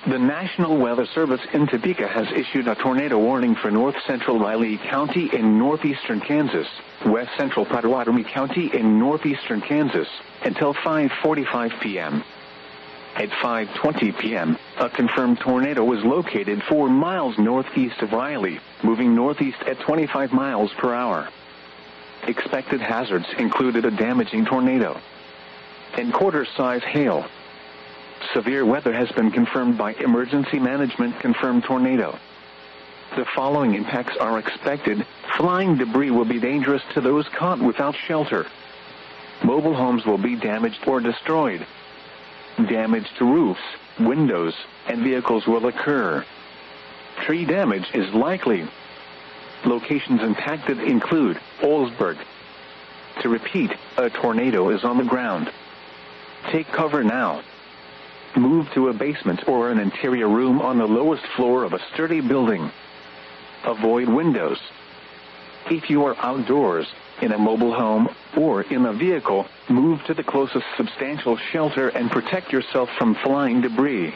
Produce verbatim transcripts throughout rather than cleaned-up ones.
The National Weather Service in Topeka has issued a tornado warning for north-central Riley County in northeastern Kansas, west-central Pottawatomie County in northeastern Kansas, until five forty-five p.m. At five twenty p.m., a confirmed tornado was located four miles northeast of Riley, moving northeast at twenty-five miles per hour. Expected hazards included a damaging tornado and quarter-size hail. Severe weather has been confirmed by Emergency Management Confirmed Tornado. The following impacts are expected. Flying debris will be dangerous to those caught without shelter. Mobile homes will be damaged or destroyed. Damage to roofs, windows, and vehicles will occur. Tree damage is likely. Locations impacted include Olsberg. To repeat, a tornado is on the ground. Take cover now. Move to a basement or an interior room on the lowest floor of a sturdy building. Avoid windows. If you are outdoors, in a mobile home, or in a vehicle, move to the closest substantial shelter and protect yourself from flying debris.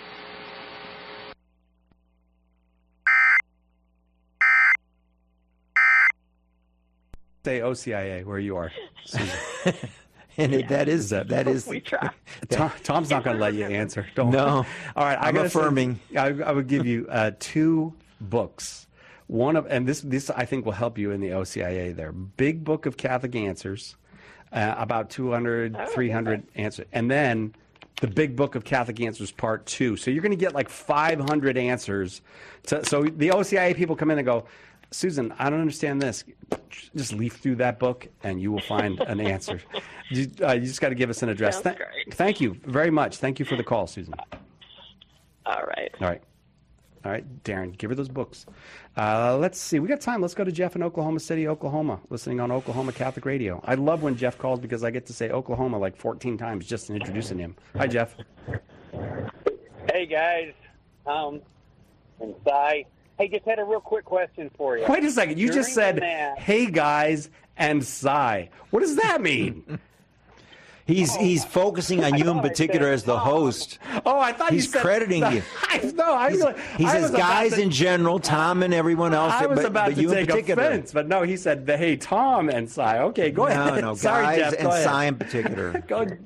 Say O C I A where you are, Susan. And Yeah. it, that is that that is. We try. Tom, Tom's not going to let you answer. Don't. No. All right. I I'm gotta affirming. Say, I, I would give you uh, two books. One of, and this this I think will help you in the O C I A. There, Big Book of Catholic Answers, uh, about two hundred, Oh, three hundred okay. answers, and then the Big Book of Catholic Answers Part Two. So you're going to get like five hundred answers. To, so the O C I A people come in and go, Susan, I don't understand this. Just leaf through that book, and you will find an answer. You, uh, you just got to give us an address. Sounds Th- great. Thank you very much. Thank you for the call, Susan. All right. All right. All right, Darren, give her those books. Uh, let's see. We got time. Let's go to Jeff in Oklahoma City, Oklahoma, listening on Oklahoma Catholic Radio. I love when Jeff calls because I get to say Oklahoma like fourteen times just in introducing him. Hi, Jeff. Hey guys, um, and Cy. Hey, just had a real quick question for you. Wait a second. You During just said, the Mass- hey, guys, and sigh. What does that mean? He's he's focusing on you in thought I particular said as the Tom. host. Oh, I thought He's you said... crediting you. I, no, I, He's, really- he I says was about guys to- in general, Tom and everyone else, I was but, about but to you in take particular. offense, but no, he said, the, hey, Tom and Cy. Okay, go No, ahead. no, Sorry, guys Jeff. and Go ahead. Cy in particular. Go. All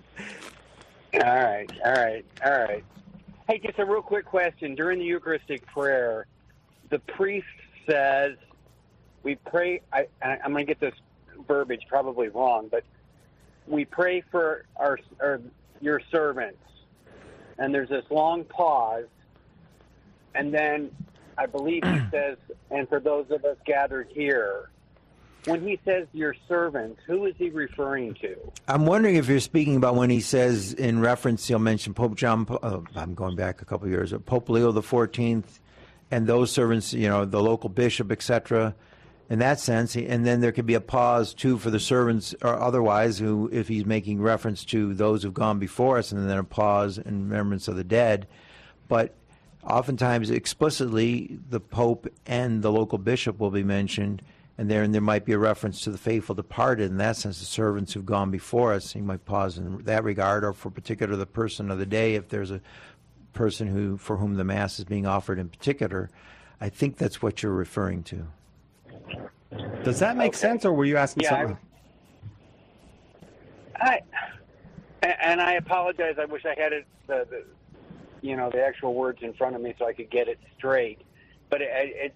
right, all right, all right. Hey, just a real quick question. During the Eucharistic prayer, the priest says, we pray, I, I- I'm going to get this verbiage probably wrong, but we pray for our, our your servants. And there's this long pause, and then I believe he says, and for those of us gathered here. When he says your servants, who is he referring to? I'm wondering if you're speaking about when he says, in reference, he'll mention Pope John, uh, I'm going back a couple of years, Pope Leo the fourteenth, and those servants, you know, the local bishop, et cetera, in that sense. And then there could be a pause, too, for the servants or otherwise, who, if he's making reference to those who've gone before us, and then a pause in remembrance of the dead. But oftentimes, explicitly, the Pope and the local bishop will be mentioned, and there, and there might be a reference to the faithful departed, in that sense, the servants who've gone before us. He might pause in that regard, or for particular the person of the day, if there's a person who for whom the Mass is being offered in particular. I think that's what you're referring to. Does that make Okay. sense, or were you asking Yeah, something? I, and I apologize. I wish I had it, the, the, you know, the actual words in front of me so I could get it straight. But it, it,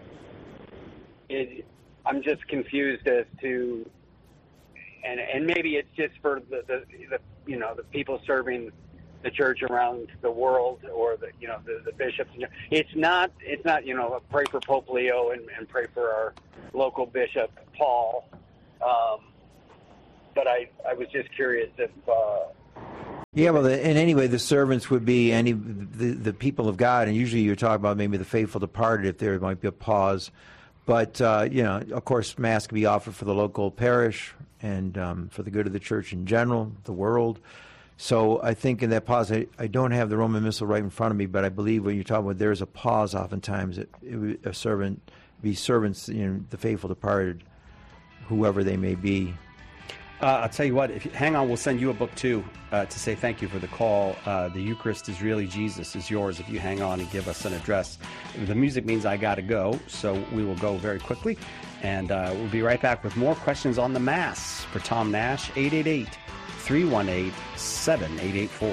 it I'm just confused as to, and and maybe it's just for the, the, the you know the people serving the church around the world, or the you know the, the bishops. It's not it's not you know pray for Pope Leo and, and pray for our local bishop Paul. Um, but I I was just curious if. Uh, Yeah, well, the, and anyway, the servants would be any the, the people of God, and usually you're talking about maybe the faithful departed, if there might be a pause. But, uh, you know, of course, Mass can be offered for the local parish and um, for the good of the church in general, the world. So I think in that pause, I, I don't have the Roman Missal right in front of me, but I believe when you're talking about there's a pause, oftentimes it, it would, a servant be servants, you know, the faithful departed, whoever they may be. Uh, I'll tell you what, if you, hang on, we'll send you a book too uh, to say thank you for the call. Uh, the Eucharist is Really Jesus is yours if you hang on and give us an address. The music means I got to go, so we will go very quickly. And uh, we'll be right back with more questions on the Mass for Tom Nash, eight eight eight, three one eight, seven eight eight four.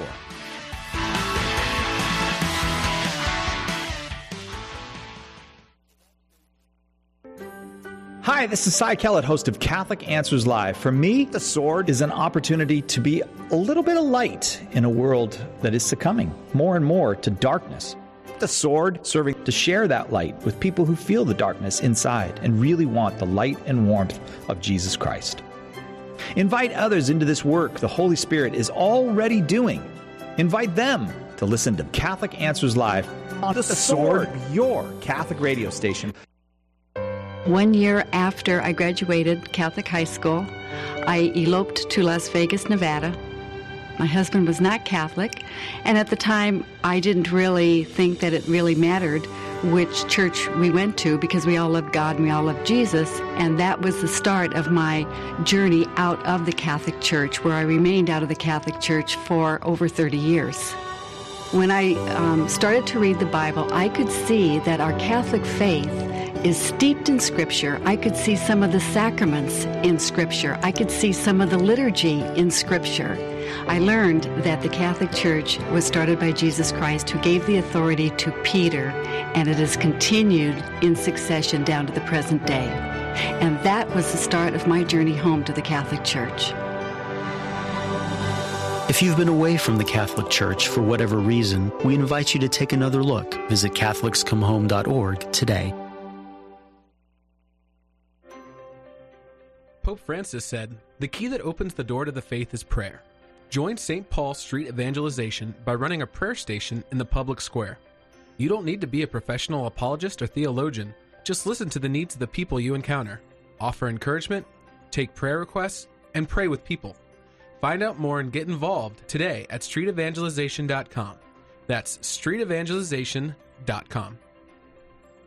Hi, this is Cy Kellett, host of Catholic Answers Live. For me, the sword is an opportunity to be a little bit of light in a world that is succumbing more and more to darkness. The sword serving to share that light with people who feel the darkness inside and really want the light and warmth of Jesus Christ. Invite others into this work the Holy Spirit is already doing. Invite them to listen to Catholic Answers Live on The Sword, your Catholic radio station. One year after I graduated Catholic high school, I eloped to Las Vegas, Nevada. My husband was not Catholic, and at the time I didn't really think that it really mattered which church we went to because we all loved God and we all loved Jesus, and that was the start of my journey out of the Catholic Church, where I remained out of the Catholic Church for over thirty years. When I um, started to read the Bible, I could see that our Catholic faith is steeped in Scripture. I could see some of the sacraments in Scripture. I could see some of the liturgy in Scripture. I learned that the Catholic Church was started by Jesus Christ, who gave the authority to Peter, and it has continued in succession down to the present day. And that was the start of my journey home to the Catholic Church. If you've been away from the Catholic Church for whatever reason, we invite you to take another look. Visit Catholics Come Home dot org today. Pope Francis said, "The key that opens the door to the faith is prayer." Join Saint Paul Street Evangelization by running a prayer station in the public square. You don't need to be a professional apologist or theologian. Just listen to the needs of the people you encounter. Offer encouragement, take prayer requests, and pray with people. Find out more and get involved today at street evangelization dot com. That's street evangelization dot com.